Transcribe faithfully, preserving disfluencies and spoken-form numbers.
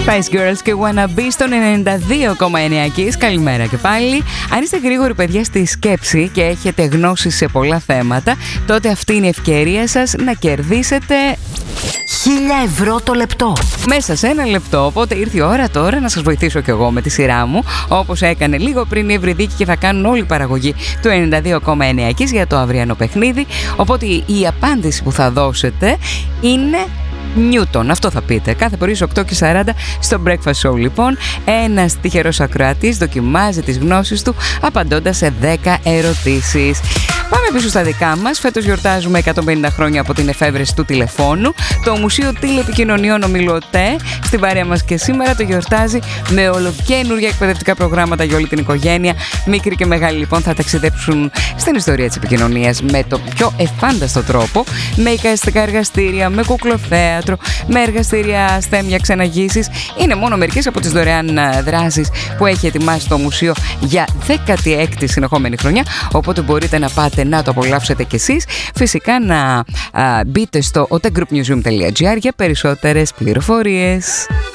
Spice Girls και Wanna Be στον ενενήντα δύο κόμμα εννέα Kiss. Καλημέρα και πάλι. Αν είστε γρήγοροι παιδιά στη σκέψη και έχετε γνώση σε πολλά θέματα, τότε αυτή είναι η ευκαιρία σας να κερδίσετε χίλια ευρώ το λεπτό. Μέσα σε ένα λεπτό, οπότε ήρθε η ώρα τώρα να σας βοηθήσω κι εγώ με τη σειρά μου, όπως έκανε λίγο πριν η Ευρυδίκη και θα κάνουν όλη η παραγωγή του ενενήντα δύο κόμμα εννέα Kiss για το αυριανό παιχνίδι. Οπότε η απάντηση που θα δώσετε είναι Νιούτον, αυτό θα πείτε. Κάθε πρωί στις οκτώ και σαράντα στο Breakfast Show, λοιπόν, ένας τυχερός ακροατής δοκιμάζει τις γνώσεις του απαντώντας σε δέκα ερωτήσεις. Πάμε πίσω στα δικά μας. Φέτος γιορτάζουμε εκατόν πενήντα χρόνια από την εφεύρεση του τηλεφώνου. Το Μουσείο Τηλεπικοινωνιών Ομιλωτέ στην παρέα μας και σήμερα το γιορτάζει με ολοκαίνουργια εκπαιδευτικά προγράμματα για όλη την οικογένεια. Μικροί και μεγάλοι λοιπόν θα ταξιδέψουν στην ιστορία της επικοινωνίας με το πιο εφάνταστο τρόπο, με εικαστικά εργαστήρια, με κουκλοθέατρο, με εργαστήρια αστέμ για ξεναγήσεις. Είναι μόνο μερικές από τις δωρεάν δράσεις που έχει ετοιμάσει το μουσείο για δέκατη έκτη συνεχόμενη χρονιά, οπότε μπορείτε να πάτε να το απολαύσετε κι εσείς. Φυσικά να α, μπείτε στο otegroupmuseum τελεία gr για περισσότερες πληροφορίες.